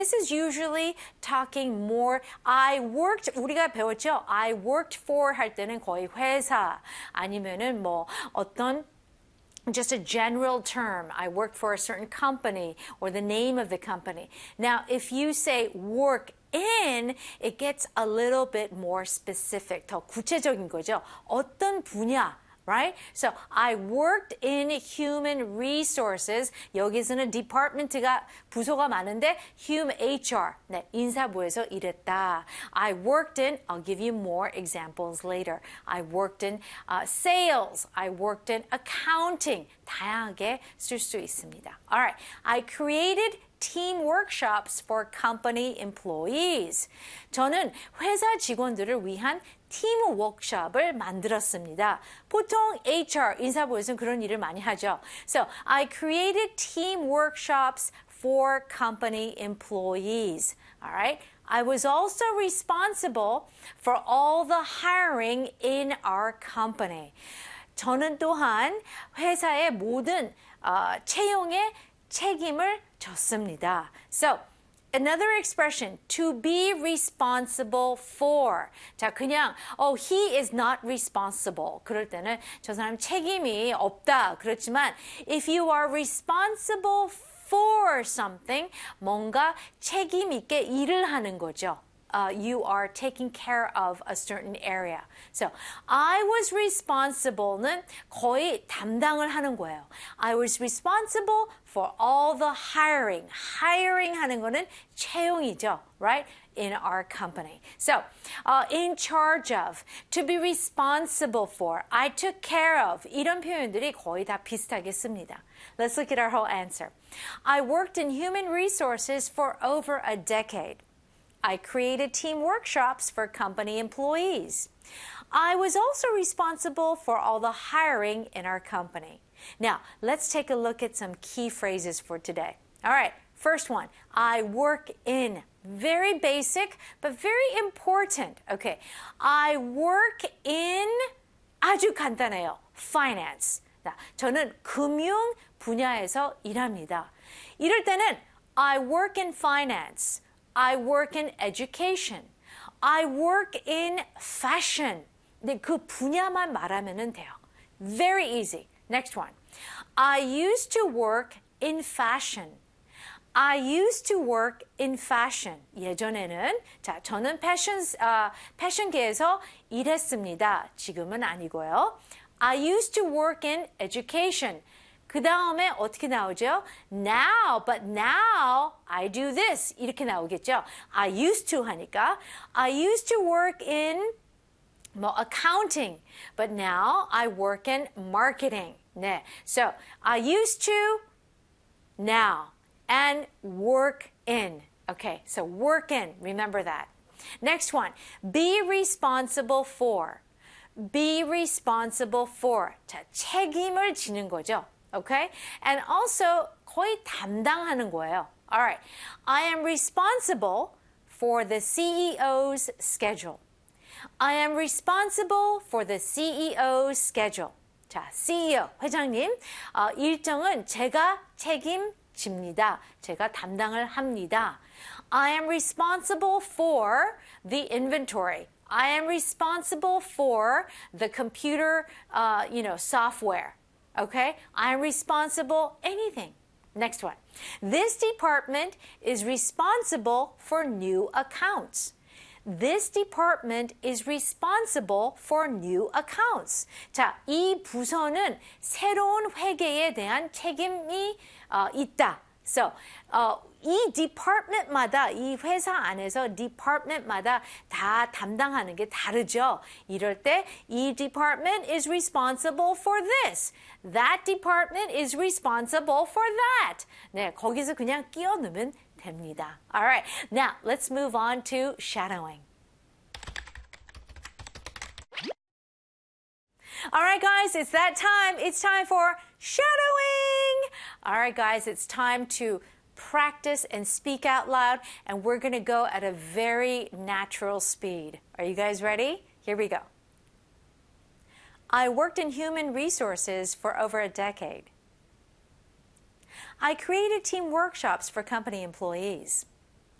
This is usually talking more. 우리가 배웠죠? I worked for 할 때는 거의 회사 아니면은 뭐 어떤 just a general term. I worked for a certain company or the name of the company. Now, if you say work in, it gets a little bit more specific. 더 구체적인 거죠. 어떤 분야. Right? So I worked in human resources. 여기서는 department가 부서가 많은데 human HR, 네, 인사부에서 일했다. I worked in, I'll give you more examples later. I worked in sales. I worked in accounting. 다양하게 쓸 수 있습니다. All right. I created team workshops for company employees. 저는 회사 직원들을 위한 팀 워크숍을 만들었습니다. 보통 HR, 인사부에서는 그런 일을 많이 하죠. So, I created team workshops for company employees. All right? I was also responsible for all the hiring in our company. 저는 또한 회사의 모든 채용에 책임을 졌습니다. So, another expression, to be responsible for. 자, 그냥 he is not responsible. 그럴 때는 저 사람 책임이 없다. 그렇지만 if you are responsible for something, 뭔가 책임 있게 일을 하는 거죠. You are taking care of a certain area. So, I was responsible는 거의 담당을 하는 거예요. I was responsible for all the hiring. Hiring 하는 거는 채용이죠. Right? In our company. So, in charge of, to be responsible for, I took care of. 이런 표현들이 거의 다 비슷하게 씁니다. Let's look at our whole answer. I worked in human resources for over a decade. I created team workshops for company employees. I was also responsible for all the hiring in our company. Now, let's take a look at some key phrases for today. All right, first one, I work in. Very basic, but very important. Okay, I work in, 아주 간단해요. Finance. 저는 금융 분야에서 일합니다. 이럴 때는 I work in finance. I work in education. I work in fashion. 근데 그 분야만 말하면 돼요. Very easy. Next one. I used to work in fashion. I used to work in fashion. 예전에는 저는 패션계에서 일했습니다. 지금은 아니고요. I used to work in education. 그 다음에 어떻게 나오죠? Now, but now I do this. 이렇게 나오겠죠? I used to 하니까 I used to work in accounting, but now I work in marketing. 네. So, I used to, now, and work in. Okay, so work in. Remember that. Next one, be responsible for. Be responsible for. 자, 책임을 지는 거죠. Okay? And also 거의 담당하는 거예요. All right. I am responsible for the CEO's schedule. I am responsible for the CEO's schedule. 자, CEO, 회장님, 일정은 제가 책임집니다. 제가 담당을 합니다. I am responsible for the inventory. I am responsible for the computer, software. Okay? I'm responsible anything. Next one. This department is responsible for new accounts. This department is responsible for new accounts. 자, 이 부서는 새로운 회계에 대한 책임이 있다. So, 이 department마다, 이 회사 안에서 department마다 다 담당하는 게 다르죠. 이럴 때, 이 department is responsible for this. That department is responsible for that. 네, 거기서 그냥 끼워 넣으면 됩니다. All right, now let's move on to shadowing. All right, guys, it's that time. It's time for shadowing. All right, guys, it's time to practice and speak out loud, and we're going to go at a very natural speed. Are you guys ready? Here we go. I worked in human resources for over a decade. I created team workshops for company employees.